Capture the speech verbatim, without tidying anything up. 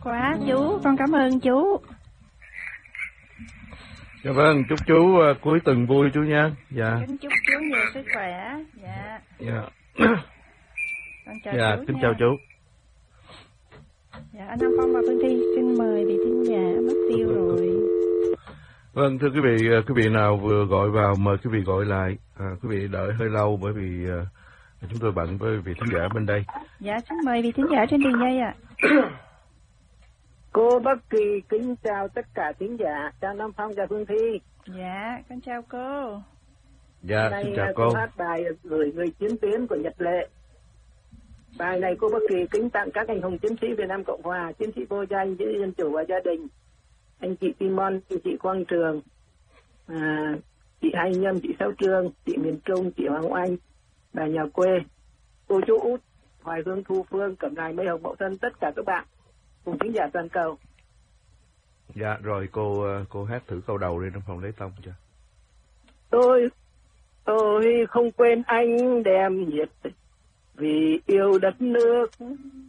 quá chú, con cảm ơn chú. Dạ vâng, chúc chú uh, cuối tuần vui chú nha. Dạ. Kính chúc chú nhiều sức khỏe. Dạ. Dạ. Con chào Dạ, chú kính nha. chào chú. Dạ, anh Nam Phong và Phương Thi xin mời vị thính giả mất tiêu rồi. Vâng, thưa quý vị, quý vị nào vừa gọi vào mời quý vị gọi lại. À, quý vị đợi hơi lâu bởi vì uh, chúng tôi bận với vị thính giả bên đây. Dạ, xin mời vị thính giả trên đường dây ạ. Cô Bất Kỳ kính chào tất cả thính giả, chào Nam Phong và Phương Thi. Dạ, con chào cô. Dạ, Này, xin chào cô cô. hát bài gửi người chiến tuyến của Nhật Lệ. Bài này cô Bất Kỳ kính tặng các anh hùng chiến sĩ Việt Nam Cộng Hòa, chiến sĩ vô danh, chiến sĩ dân chủ và gia đình, anh chị Timon, anh chị Quang Trường, à, chị Hai Nhâm, chị Sáu Trương, chị Miền Trung, chị Hoàng Oanh, bà nhà quê, cô chú Út, Hoài Hương, Thu Phương, Cẩm Nài, Mây Hồng, Mậu Thân, tất cả các bạn cùng thính giả toàn cầu. Dạ, rồi cô cô hát thử câu đầu đi trong phòng lấy tông cho. Tôi, tôi không quên anh đem nhiệt vì yêu đất nước.